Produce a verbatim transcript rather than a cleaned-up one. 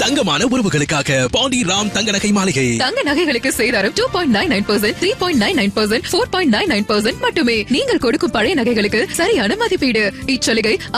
தங்கமான உறவுகளுக்காக பாண்டி ராம் தங்க நகை மாளிகை. தங்க நகைகளுக்கு சேதாரம் two point nine nine percent, three point nine nine percent, four point nine nine percent மட்டுமே. நீங்கள் கொடுக்கும் பழைய நகைகளுக்கு சரியான மதிப்பீடு. இச்சலுகை